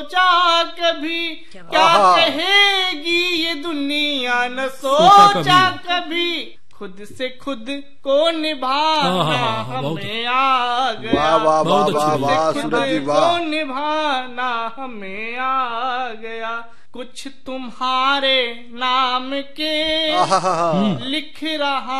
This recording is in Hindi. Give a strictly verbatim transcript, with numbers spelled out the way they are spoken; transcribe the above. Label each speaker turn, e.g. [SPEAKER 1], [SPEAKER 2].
[SPEAKER 1] सोचा कभी क्या कहेगी ये दुनिया, न सोचा कभी खुद से खुद को निभाना हमें आ गया, खुद को निभाना हमें आ गया। कुछ तुम्हारे नाम के लिख रहा